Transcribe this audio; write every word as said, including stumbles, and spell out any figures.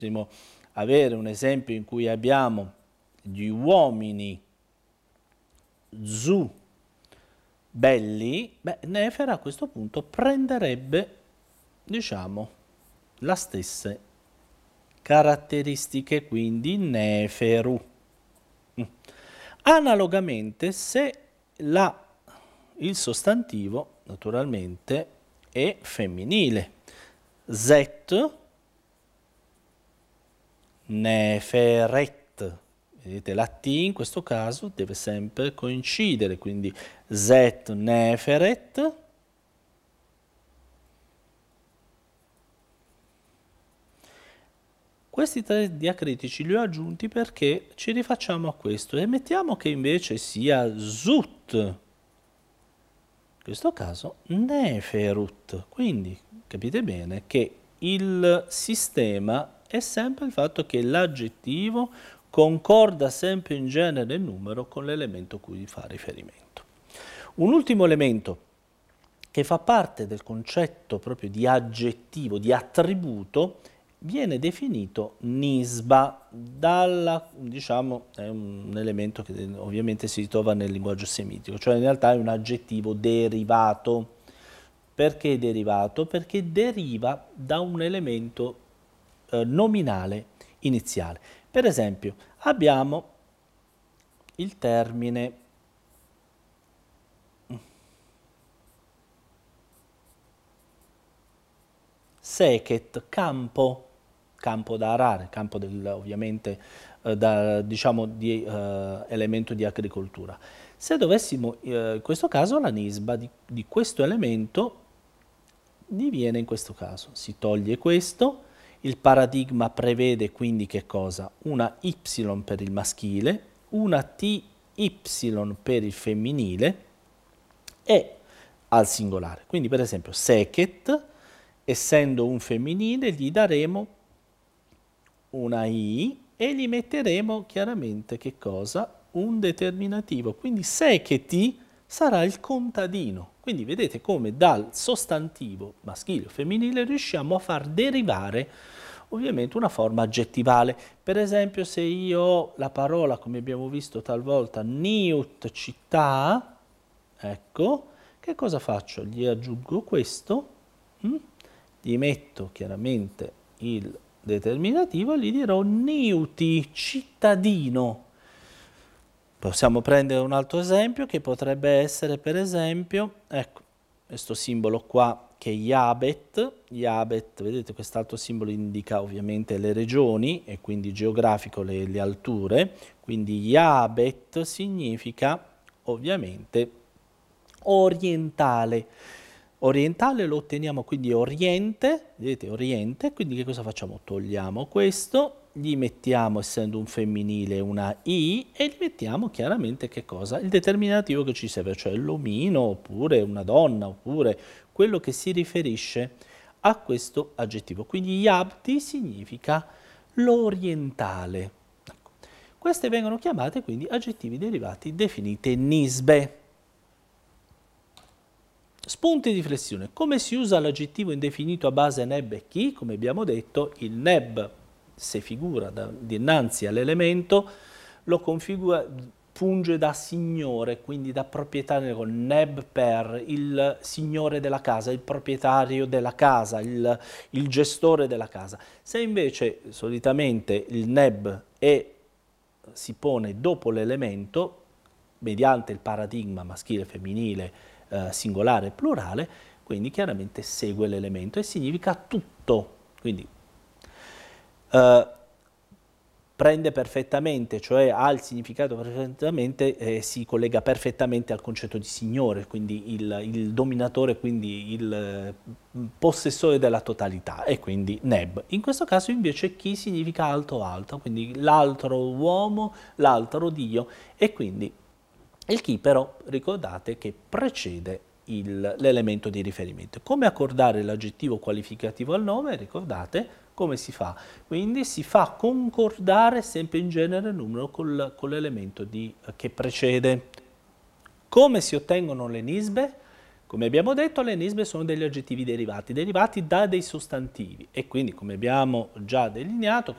avere un esempio in cui abbiamo gli uomini zu belli, beh, Nefer a questo punto prenderebbe, diciamo, le stesse caratteristiche, quindi Neferu. Mm. Analogamente, se la, il sostantivo, naturalmente, è femminile, Zet, Neferet. Vedete, la T in questo caso deve sempre coincidere, quindi Zet Neferet. Questi tre diacritici li ho aggiunti perché ci rifacciamo a questo e mettiamo che invece sia Zut, in questo caso Neferut. Quindi capite bene che il sistema è sempre il fatto che l'aggettivo concorda sempre in genere e numero con l'elemento a cui fa riferimento. Un ultimo elemento che fa parte del concetto proprio di aggettivo, di attributo, viene definito nisba, dalla, diciamo, è un elemento che ovviamente si ritrova nel linguaggio semitico, cioè in realtà è un aggettivo derivato. Perché derivato? Perché deriva da un elemento eh, nominale iniziale. Per esempio, abbiamo il termine seket, campo, campo da arare, campo del, ovviamente eh, da, diciamo di eh, elemento di agricoltura. Se dovessimo, eh, in questo caso la nisba di, di questo elemento diviene in questo caso, si toglie questo, il paradigma prevede quindi che cosa? Una Y per il maschile, una T Y per il femminile e al singolare. Quindi per esempio seket, essendo un femminile, gli daremo una I e gli metteremo chiaramente che cosa? Un determinativo. Quindi seketi sarà il contadino. Quindi vedete come dal sostantivo maschile o femminile riusciamo a far derivare ovviamente una forma aggettivale. Per esempio se io ho la parola, come abbiamo visto talvolta, niut, città, ecco, che cosa faccio? Gli aggiungo questo, hm? Gli metto chiaramente il determinativo e gli dirò niuti, cittadino. Possiamo prendere un altro esempio che potrebbe essere per esempio, ecco, questo simbolo qua che è Yabet, Yabet, vedete quest'altro simbolo indica ovviamente le regioni e quindi geografico le, le alture, quindi Yabet significa ovviamente orientale. Orientale lo otteniamo quindi oriente, vedete oriente, quindi che cosa facciamo? Togliamo questo, gli mettiamo, essendo un femminile, una I e gli mettiamo chiaramente che cosa? Il determinativo che ci serve, cioè l'omino, oppure una donna, oppure quello che si riferisce a questo aggettivo. Quindi Yabti significa l'orientale. Ecco. Queste vengono chiamate quindi aggettivi derivati definite nisbe. Spunti di flessione. Come si usa l'aggettivo indefinito a base neb e chi? Come abbiamo detto, il neb, se figura da, dinanzi all'elemento, lo configura, funge da signore, quindi da proprietario, con neb per il signore della casa, il proprietario della casa, il, il gestore della casa. Se invece solitamente il neb è, si pone dopo l'elemento, mediante il paradigma maschile e femminile, eh, singolare e plurale, quindi chiaramente segue l'elemento e significa tutto. Quindi eh, prende perfettamente, cioè ha il significato perfettamente, eh, si collega perfettamente al concetto di signore, quindi il, il dominatore, quindi il eh, possessore della totalità, e quindi neb. In questo caso invece chi significa alto alto, quindi l'altro uomo, l'altro Dio, e quindi il chi però ricordate che precede l'elemento di riferimento. Come accordare l'aggettivo qualificativo al nome? Ricordate come si fa? Quindi si fa concordare sempre in genere numero col, con l'elemento che precede. Come si ottengono le nisbe? Come abbiamo detto, le nisbe sono degli aggettivi derivati, derivati da dei sostantivi e quindi, come abbiamo già delineato,